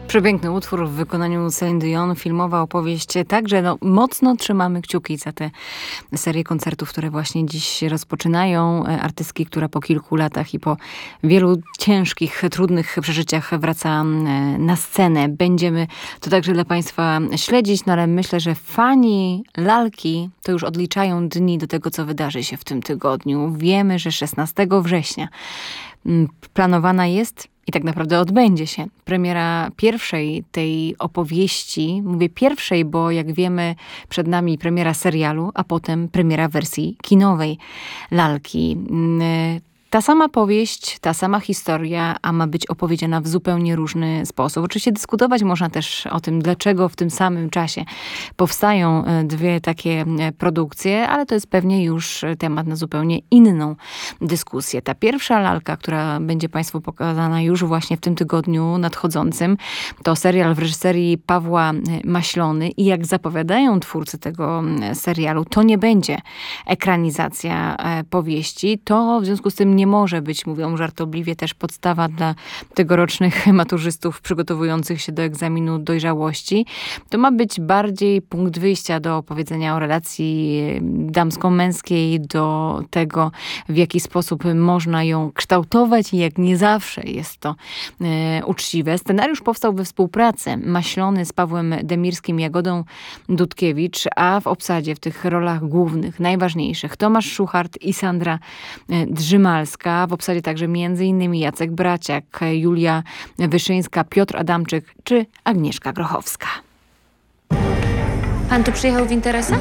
Przepiękny utwór w wykonaniu Celine Dion, filmowa opowieść. Także mocno trzymamy kciuki za tę serię koncertów, które właśnie dziś rozpoczynają. Artystki, która po kilku latach i po wielu ciężkich, trudnych przeżyciach wraca na scenę. Będziemy to także dla Państwa śledzić, no ale myślę, że fani lalki to już odliczają dni do tego, co wydarzy się w tym tygodniu. Wiemy, że 16 września planowana jest i tak naprawdę odbędzie się premiera pierwszej tej opowieści. Mówię pierwszej, bo jak wiemy przed nami premiera serialu, a potem premiera wersji kinowej lalki. Ta sama powieść, ta sama historia, a ma być opowiedziana w zupełnie różny sposób. Oczywiście dyskutować można też o tym, dlaczego w tym samym czasie powstają dwie takie produkcje, ale to jest pewnie już temat na zupełnie inną dyskusję. Ta pierwsza lalka, która będzie Państwu pokazana już właśnie w tym tygodniu nadchodzącym, to serial w reżyserii Pawła Maślony i jak zapowiadają twórcy tego serialu, to nie będzie ekranizacja powieści. To w związku z tym nie może być, mówią żartobliwie, też podstawa dla tegorocznych maturzystów przygotowujących się do egzaminu dojrzałości. To ma być bardziej punkt wyjścia do opowiedzenia o relacji damsko-męskiej, do tego, w jaki sposób można ją kształtować i jak nie zawsze jest to uczciwe. Scenariusz powstał we współpracy Maślony z Pawłem Demirskim, Jagodą Dudkiewicz, a w obsadzie w tych rolach głównych, najważniejszych, Tomasz Szuchart i Sandra Drzymalska. W obsadzie także m.in. Jacek Braciak, Julia Wyszyńska, Piotr Adamczyk czy Agnieszka Grochowska. Pan tu przyjechał w interesach?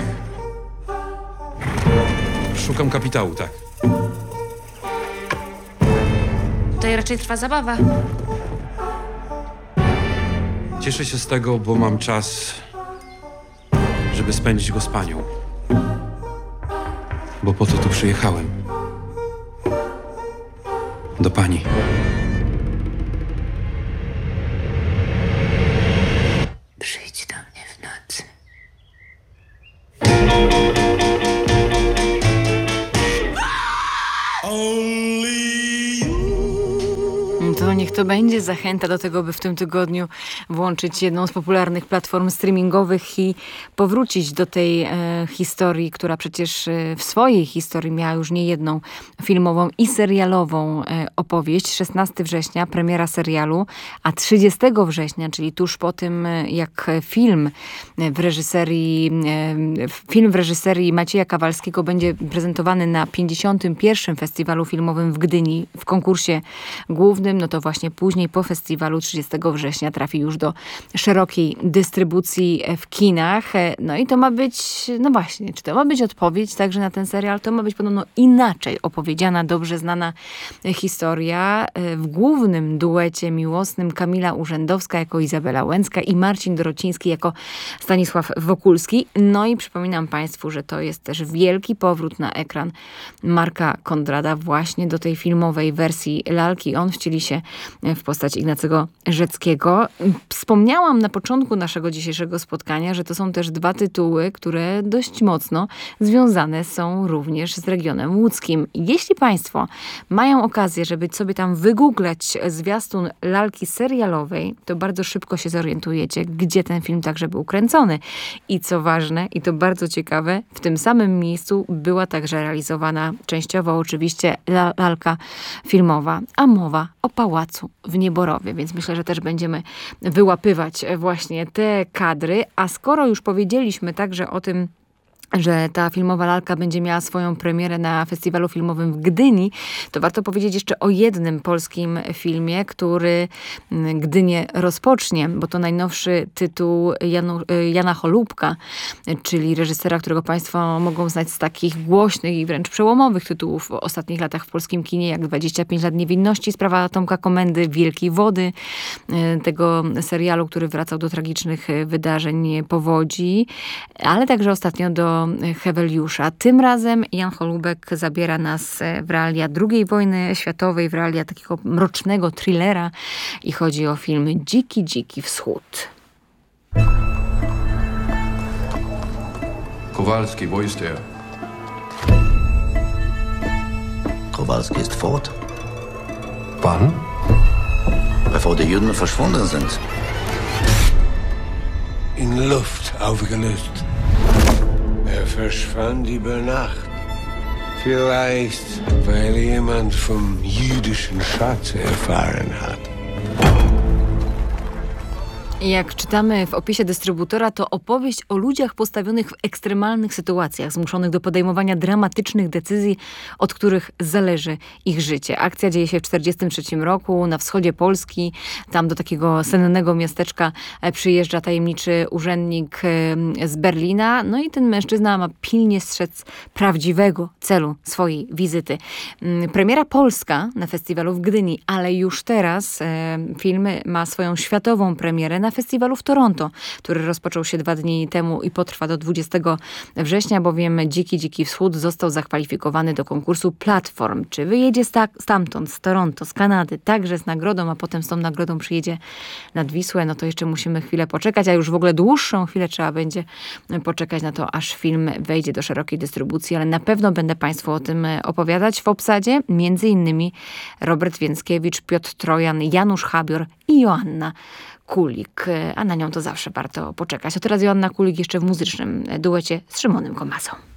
Szukam kapitału, tak. Tutaj raczej trwa zabawa. Cieszę się z tego, bo mam czas, żeby spędzić go z panią. Bo po to tu przyjechałem. Do pani. Przyjdź do mnie w nocy. To niech to będzie zachęta do tego, by w tym tygodniu włączyć jedną z popularnych platform streamingowych i powrócić do tej historii, która przecież w swojej historii miała już nie jedną filmową i serialową opowieść. 16 września premiera serialu, a 30 września, czyli tuż po tym, jak film w reżyserii Macieja Kawalskiego będzie prezentowany na 51. Festiwalu Filmowym w Gdyni w konkursie głównym, no to właśnie później po festiwalu 30 września trafi już do szerokiej dystrybucji w kinach. No i to ma być, no właśnie, czy to ma być odpowiedź także na ten serial? To ma być podobno inaczej opowiedziana, dobrze znana historia. W głównym duecie miłosnym Kamila Urzędowska jako Izabela Łęcka i Marcin Dorociński jako Stanisław Wokulski. No i przypominam Państwu, że to jest też wielki powrót na ekran Marka Kondrada właśnie do tej filmowej wersji lalki. On wcieli się w postać Ignacego Rzeckiego. Wspomniałam na początku naszego dzisiejszego spotkania, że to są też dwa tytuły, które dość mocno związane są również z regionem łódzkim. Jeśli Państwo mają okazję, żeby sobie tam wygooglać zwiastun lalki serialowej, to bardzo szybko się zorientujecie, gdzie ten film także był kręcony. I co ważne, i to bardzo ciekawe, w tym samym miejscu była także realizowana częściowo oczywiście lalka filmowa, a mowa o Pałacu w Nieborowie, więc myślę, że też będziemy wyłapywać właśnie te kadry, a skoro już powiedzieliśmy także o tym, że ta filmowa lalka będzie miała swoją premierę na Festiwalu Filmowym w Gdyni, to warto powiedzieć jeszcze o jednym polskim filmie, który Gdynię rozpocznie, bo to najnowszy tytuł Jana Holubka, czyli reżysera, którego Państwo mogą znać z takich głośnych i wręcz przełomowych tytułów w ostatnich latach w polskim kinie, jak 25 lat niewinności, sprawa Tomka Komendy, Wielkiej Wody, tego serialu, który wracał do tragicznych wydarzeń powodzi, ale także ostatnio do Heweliusza. Tym razem Jan Holubek zabiera nas w realia II wojny światowej, w realia takiego mrocznego thrillera i chodzi o film Dziki, dziki wschód. Kowalski, wo ist er? Kowalski ist fort. Wann? Bevor die Juden verschwunden sind. in Luft aufgelöst. Verschwand über Nacht. Vielleicht, weil jemand vom jüdischen Schatz erfahren hat. Jak czytamy w opisie dystrybutora, to opowieść o ludziach postawionych w ekstremalnych sytuacjach, zmuszonych do podejmowania dramatycznych decyzji, od których zależy ich życie. Akcja dzieje się w 1943 roku na wschodzie Polski. Tam do takiego sennego miasteczka przyjeżdża tajemniczy urzędnik z Berlina. No i ten mężczyzna ma pilnie strzec prawdziwego celu swojej wizyty. Premiera polska na festiwalu w Gdyni, ale już teraz film ma swoją światową premierę na festiwalu w Toronto, który rozpoczął się 2 dni temu i potrwa do 20 września, bowiem Dziki Wschód został zakwalifikowany do konkursu platform. Czy wyjedzie stamtąd, z Toronto, z Kanady, także z nagrodą, a potem z tą nagrodą przyjedzie nad Wisłę, no to jeszcze musimy chwilę poczekać, a już w ogóle dłuższą chwilę trzeba będzie poczekać na to, aż film wejdzie do szerokiej dystrybucji, ale na pewno będę Państwu o tym opowiadać. W obsadzie między innymi Robert Więckiewicz, Piotr Trojan, Janusz Habior i Joanna Kulik, a na nią to zawsze warto poczekać. A teraz Joanna Kulik jeszcze w muzycznym duecie z Szymonem Komasą.